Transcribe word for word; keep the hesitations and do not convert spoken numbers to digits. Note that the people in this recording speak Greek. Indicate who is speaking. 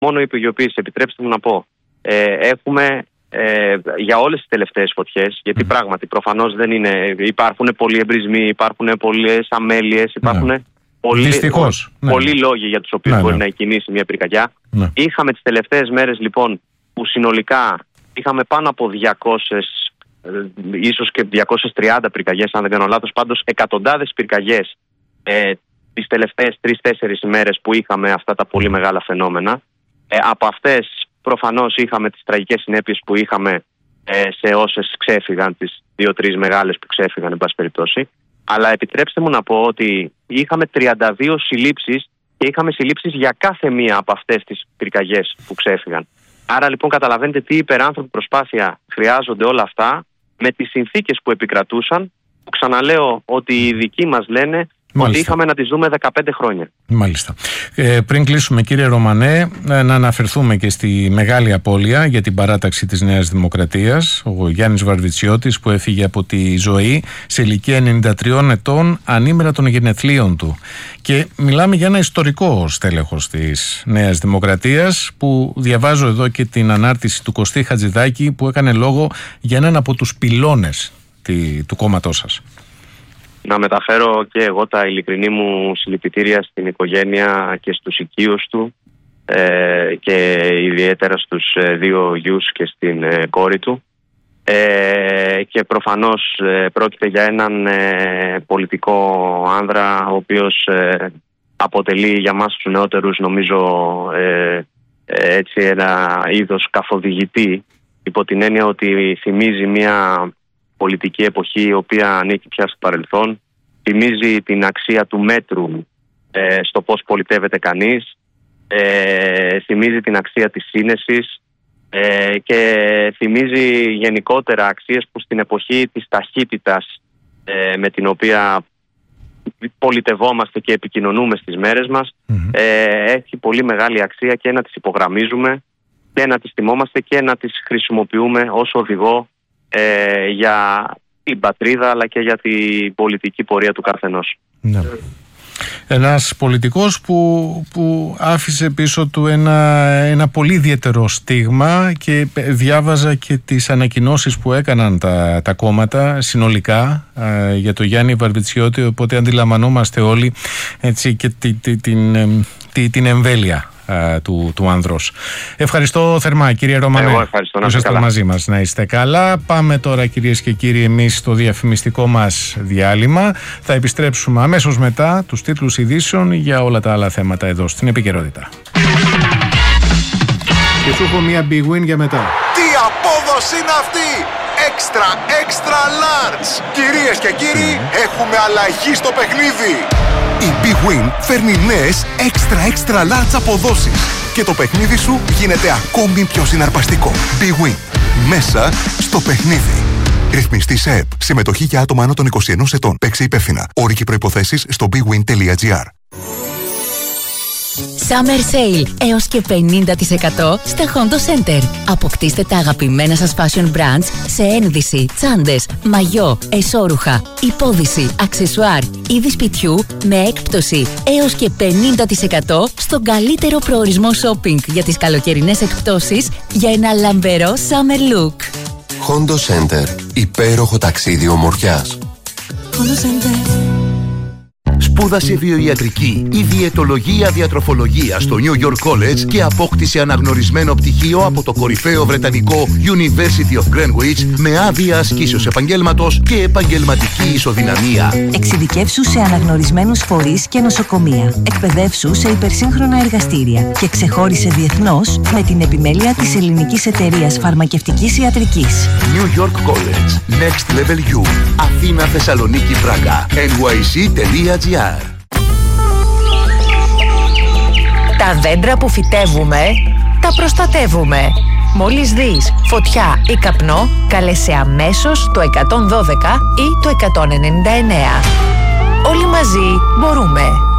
Speaker 1: μόνο υπογειοποίηση, επιτρέψτε μου να πω. Ε, έχουμε ε, για όλες τις τελευταίες φωτιές, γιατί mm. πράγματι προφανώς δεν είναι, υπάρχουν πολλοί εμπρισμοί, υπάρχουν πολλές αμέλειες, υπάρχουν ναι. πολλοί,
Speaker 2: Δυστυχώς, ναι.
Speaker 1: πολλοί λόγοι για τους οποίους ναι, μπορεί ναι. να εκκινήσει μια πυρκαγιά. Ναι. Είχαμε τις τελευταίες μέρες λοιπόν που συνολικά είχαμε πάνω από διακόσιες, ίσως και διακόσιες τριάντα πυρκαγιές, αν δεν κάνω λάθος, πάντως εκατοντάδες πυρκαγιές ε, τις τελευταίες τρεις-τέσσερις ημέρες που είχαμε αυτά τα πολύ μεγάλα φαινόμενα. Ε, από αυτές προφανώς είχαμε τις τραγικές συνέπειες που είχαμε ε, σε όσες ξέφυγαν, τις δύο-τρεις μεγάλες που ξέφυγαν, εν πάση περιπτώσει. Αλλά επιτρέψτε μου να πω ότι είχαμε τριάντα δύο συλλήψεις και είχαμε συλλήψεις για κάθε μία από αυτές τις πυρκαγιές που ξέφυγαν. Άρα λοιπόν καταλαβαίνετε τι υπεράνθρωπη προσπάθεια χρειάζονται όλα αυτά με τις συνθήκες που επικρατούσαν, που ξαναλέω ότι οι δικοί μας λένε Μάλιστα. ότι είχαμε να τις δούμε δεκαπέντε χρόνια.
Speaker 2: Μάλιστα. Ε, πριν κλείσουμε, κύριε Ρωμανέ, να αναφερθούμε και στη μεγάλη απώλεια για την παράταξη της Νέας Δημοκρατίας. Ο Γιάννης Βαρβιτσιώτης, που έφυγε από τη ζωή σε ηλικία ενενήντα τριών ετών, ανήμερα των γενεθλίων του. Και μιλάμε για ένα ιστορικό στέλεχος της Νέας Δημοκρατίας, που διαβάζω εδώ και την ανάρτηση του Κωστή Χατζηδάκη, που έκανε λόγο για έναν από τους πυλώνες του κόμματός σας.
Speaker 1: Να μεταφέρω και εγώ τα ειλικρινή μου συλληπιτήρια στην οικογένεια και στους οικείους του ε, και ιδιαίτερα στους ε, δύο γιους και στην ε, κόρη του. Ε, και προφανώς ε, πρόκειται για έναν ε, πολιτικό άνδρα, ο οποίος ε, αποτελεί για μας τους νεότερους, νομίζω, ε, ε, έτσι ένα είδος καθοδηγητή, υπό την έννοια ότι θυμίζει μια πολιτική εποχή η οποία ανήκει πια στο παρελθόν, θυμίζει την αξία του μέτρου ε, στο πώς πολιτεύεται κανείς, ε, θυμίζει την αξία της σύνεσης ε, και θυμίζει γενικότερα αξίες που στην εποχή της ταχύτητας ε, με την οποία πολιτευόμαστε και επικοινωνούμε στις μέρες μας mm-hmm. ε, έχει πολύ μεγάλη αξία και να τις υπογραμμίζουμε και να τις θυμόμαστε και να τις χρησιμοποιούμε ως οδηγό Ε, για την πατρίδα αλλά και για την πολιτική πορεία του καθενός.
Speaker 2: Ναι. Ένας πολιτικός που, που άφησε πίσω του ένα, ένα πολύ ιδιαίτερο στίγμα, και διάβαζα και τις ανακοινώσεις που έκαναν τα, τα κόμματα συνολικά ε, για το Γιάννη Βαρβιτσιώτη, οπότε αντιλαμβανόμαστε όλοι έτσι, και τη, τη, την, τη, την εμβέλεια Του, του άνδρος. Ευχαριστώ θερμά, κύριε Ρωμανέ.
Speaker 1: Εγώ ευχαριστώ, να
Speaker 2: είστε καλά. Μαζί μας, να είστε καλά. Πάμε τώρα, κυρίες και κύριοι, εμείς στο διαφημιστικό μας διάλειμμα. Θα επιστρέψουμε αμέσως μετά τους τίτλους ειδήσεων για όλα τα άλλα θέματα εδώ στην επικαιρότητα. Και σου έχω μία big win για μετά.
Speaker 3: Τι απόδοση είναι αυτή! Extra, extra large! Κυρίες και κύριοι, mm. έχουμε αλλαγή στο παιχνίδι! Η Big Win φέρνει νέες extra, extra large αποδόσεις και το παιχνίδι σου γίνεται ακόμη πιο συναρπαστικό. Big Win. Μέσα στο παιχνίδι. Ρυθμιστή σε ΕΠ. Συμμετοχή για άτομα άνω των είκοσι ενός ετών. Παίξε υπεύθυνα. Όροι και προϋποθέσεις στο bigwin τελεία gr.
Speaker 4: Summer Sale έως και πενήντα τοις εκατό στα Hondo Center. Αποκτήστε τα αγαπημένα σας fashion brands σε ένδυση, τσάντες, μαγιό, εσώρουχα, υπόδυση, αξεσουάρ, είδη σπιτιού με έκπτωση έως και πενήντα τοις εκατό στον καλύτερο προορισμό shopping για τις καλοκαιρινές εκπτώσεις για ένα λαμπερό summer look.
Speaker 5: Hondo Center. Υπέροχο ταξίδι ομορφιάς.
Speaker 4: Hondo Center.
Speaker 6: Σπούδασε βιοιατρική ή διαιτολογία διατροφολογία στο New York College και απόκτησε αναγνωρισμένο πτυχίο από το κορυφαίο βρετανικό University of Greenwich με άδεια ασκήσεως επαγγέλματος και επαγγελματική ισοδυναμία.
Speaker 7: Εξειδικεύσου σε αναγνωρισμένους φορείς και νοσοκομεία. Εκπαιδεύσου σε υπερσύγχρονα εργαστήρια και ξεχώρισε διεθνώς με την επιμέλεια της Ελληνικής Εταιρείας Φαρμακευτικής Ιατρικής.
Speaker 6: New York College. Next Level U. Αθήνα, Θεσσαλονίκη, Πράγα. εν γουάι σι τελεία τζι άρ.
Speaker 8: Τα δέντρα που φυτεύουμε, τα προστατεύουμε. Μόλις δεις φωτιά ή καπνό, κάλεσε αμέσως το εκατόν δώδεκα ή το εκατόν ενενήντα εννέα. Όλοι μαζί μπορούμε.